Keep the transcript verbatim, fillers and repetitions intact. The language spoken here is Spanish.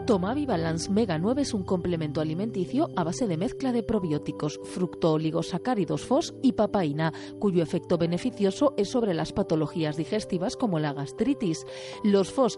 Tomavi-Balance Mega nueve es un complemento alimenticio a base de mezcla de probióticos, fructooligosacáridos F O S y papaína, cuyo efecto beneficioso es sobre las patologías digestivas como la gastritis. Los F O S